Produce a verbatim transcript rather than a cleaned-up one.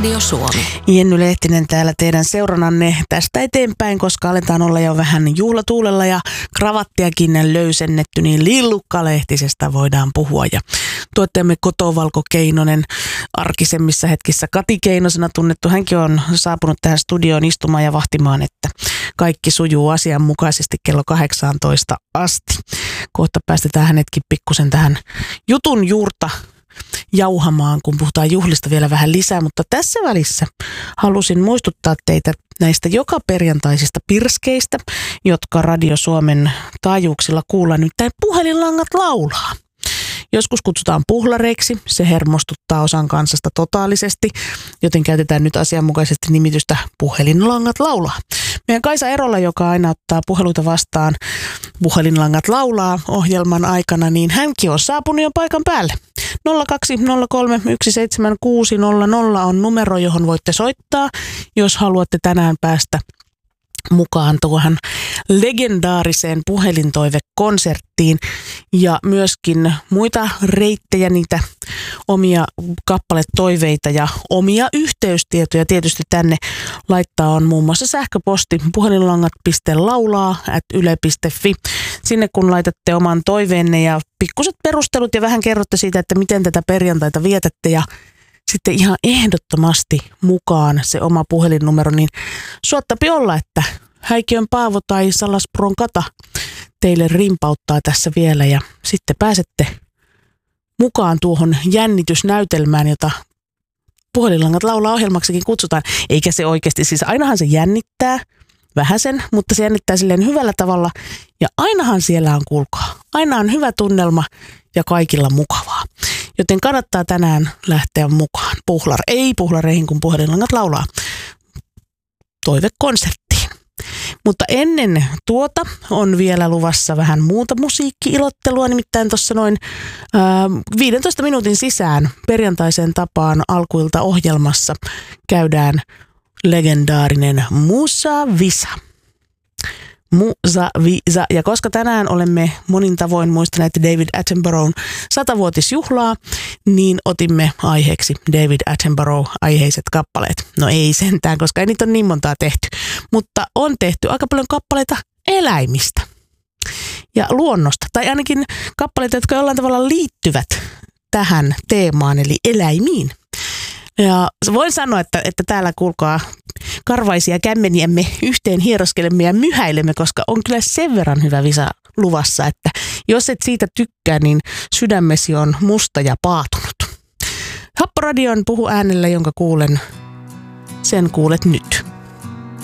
Radio Suomi. Jenny Lehtinen täällä teidän seurannanne tästä eteenpäin, koska aletaan olla jo vähän juhlatuulella ja kravattiakin löysennetty, niin lillukkalehtisestä voidaan puhua. Ja tuottajamme Kotovalko Keinonen, arkisemmissa hetkissä Kati Keinosena tunnettu, hänkin on saapunut tähän studioon istumaan ja vahtimaan, että kaikki sujuu asianmukaisesti kello kahdeksantoista asti. Kohta päästetään hänetkin pikkusen tähän jutun juurta jauhamaan, kun puhutaan juhlista vielä vähän lisää, mutta tässä välissä halusin muistuttaa teitä näistä joka perjantaisista pirskeistä, jotka Radio Suomen taajuuksilla kuullaan, nimittäin puhelinlangat laulaa. Joskus kutsutaan puhlareiksi, se hermostuttaa osan kansasta totaalisesti, joten käytetään nyt asianmukaisesti nimitystä puhelinlangat laulaa. Meidän Kaisa Erola, joka aina ottaa puheluita vastaan puhelinlangat laulaa ohjelman aikana, niin hänkin on saapunut jo paikan päälle. nolla kaksi nolla kolme yksi seitsemän kuusi nolla nolla on numero, johon voitte soittaa, jos haluatte tänään päästä mukaan tuohon legendaariseen puhelintoivekonserttiin ja myöskin muita reittejä, niitä omia kappaletoiveita ja omia yhteystietoja tietysti tänne laittaa on muun muassa sähköposti puhelinlangat piste laulaa ät yle piste fi. Sinne kun laitatte oman toiveenne ja pikkuset perustelut ja vähän kerrotte siitä, että miten tätä perjantaita vietätte ja sitten ihan ehdottomasti mukaan se oma puhelinnumero, niin suottapi olla, että Häikiön Paavo tai Salaspron Kata teille rimpauttaa tässä vielä ja sitten pääsette mukaan tuohon jännitysnäytelmään, jota puhelinlangat laulaa ohjelmaksikin kutsutaan. Eikä se oikeasti, siis ainahan se jännittää vähäsen, mutta se jännittää silleen hyvällä tavalla ja ainahan siellä on, kuulkaa, aina on hyvä tunnelma ja kaikilla mukavaa. Joten kannattaa tänään lähteä mukaan puhlar, ei puhlareihin, kun puhelinlangat laulaa toivekonserttiin. Mutta ennen tuota on vielä luvassa vähän muuta musiikki-ilottelua, nimittäin tuossa noin äh, viidentoista minuutin sisään perjantaiseen tapaan alkuilta ohjelmassa käydään legendaarinen Musa Visa. Musa Visa. Ja koska tänään olemme monin tavoin muistaneet David Attenboroughn satavuotisjuhlaa, niin otimme aiheeksi David Attenborough-aiheiset kappaleet. No ei sentään, koska ei niitä ole niin montaa tehty, mutta on tehty aika paljon kappaleita eläimistä ja luonnosta, tai ainakin kappaleita, jotka jollain tavalla liittyvät tähän teemaan, eli eläimiin. Ja voin sanoa, että, että täällä kuulkaa karvaisia kämmeniämme yhteen hieroskelemme ja myhäilemme, koska on kyllä sen verran hyvä visa luvassa, että jos et siitä tykkää, niin sydämesi on musta ja paatunut. Happoradion puhu äänellä, jonka kuulen, sen kuulet nyt.